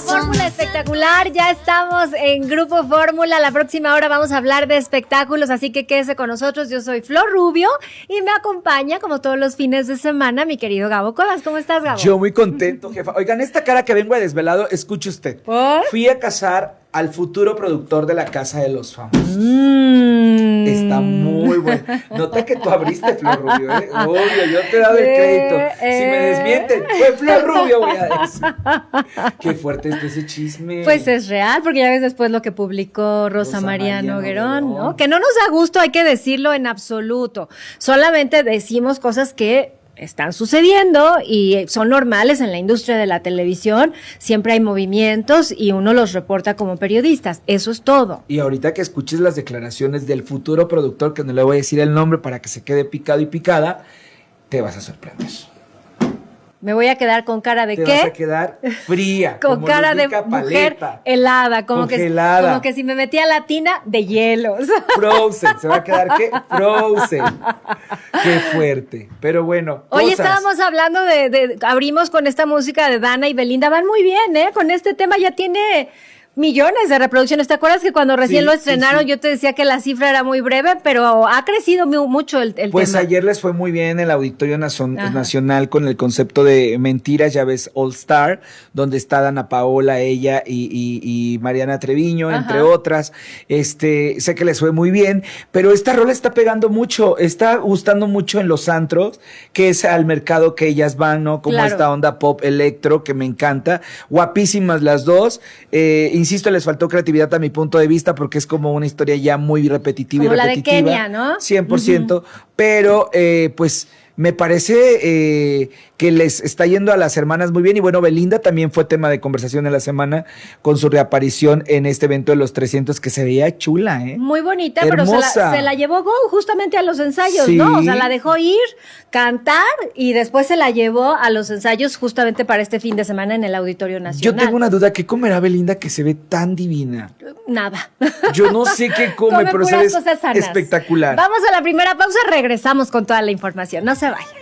Fórmula Espectacular, ya estamos en Grupo Fórmula. La próxima hora vamos a hablar de espectáculos, así que quédese con nosotros. Yo soy Flor Rubio y me acompaña, como todos los fines de semana, mi querido Gabo Codas. ¿Cómo estás, Gabo? Yo muy contento, jefa. Oigan, esta cara que vengo a desvelado, escuche usted. ¿Por? Fui a casar al futuro productor de La Casa de los Famosos. Está muy bueno. Nota que tú abriste, Flor Rubio, ¿eh? Obvio, yo te he dado el crédito. Si me desmienten, fue Flor Rubio, voy a decir. Qué fuerte es ese chisme. Pues es real, porque ya ves después lo que publicó Rosa María Noguerón, ¿no? Que no nos da gusto, hay que decirlo en absoluto. Solamente decimos cosas que están sucediendo y son normales en la industria de la televisión. Siempre hay movimientos y uno los reporta como periodistas. Eso es todo. Y ahorita que escuches las declaraciones del futuro productor, que no le voy a decir el nombre para que se quede picado y picada, te vas a sorprender. Me voy a quedar con cara de ¿qué? Te vas a quedar fría. Con cara de mujer helada, como que si me metía a la tina de hielos. Frozen, ¿se va a quedar qué? Frozen. Qué fuerte. Pero bueno. Oye, estábamos hablando abrimos con esta música de Dana y Belinda, van muy bien, ¿eh? Con este tema ya tiene millones de reproducciones. ¿Te acuerdas que cuando recién lo estrenaron yo te decía que la cifra era muy breve, pero ha crecido mucho el pues tema? Ayer les fue muy bien en el Auditorio Nacional con el concepto de Mentiras, ya ves, All Star, donde está Dana Paola, ella y Mariana Treviño, entre otras. Sé que les fue muy bien, pero esta rola está pegando mucho, está gustando mucho en los antros, que es al mercado que ellas van, ¿no? Como esta onda pop electro, que me encanta. Guapísimas las dos. Insisto, les faltó creatividad a mi punto de vista porque es como una historia ya muy repetitiva como y repetitiva. Como la de Kenia, ¿no? 100%, pero pues me parece que les está yendo a las hermanas muy bien. Y bueno, Belinda también fue tema de conversación en la semana con su reaparición en este evento de los 300, que se veía chula, ¿eh? Muy bonita, hermosa. Pero se la llevó justamente a los ensayos, sí. ¿no? O sea, la dejó ir, cantar y después se la llevó a los ensayos justamente para este fin de semana en el Auditorio Nacional. Yo tengo una duda, ¿qué comerá Belinda que se ve tan divina? Nada. Yo no sé qué come pero se ve espectacular. Vamos a la primera pausa, regresamos con toda la información. No se vayan.